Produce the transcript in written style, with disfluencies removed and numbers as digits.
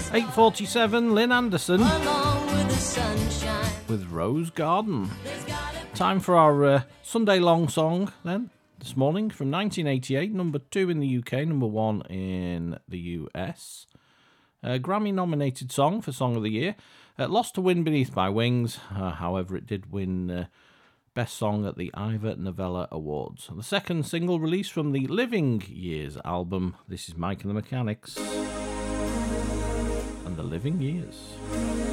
8:47, Lynn Anderson along with the sunshine. with Rose Garden. Time for our Sunday long song then, this morning, from 1988, number 2 in the UK, number 1 in the US. A Grammy-nominated song for Song of the Year. Lost to Wind Beneath My Wings, however it did win Best Song at the Ivor Novello Awards. The second single released from the Living Years album. This is Mike and the Mechanics and the Living Years.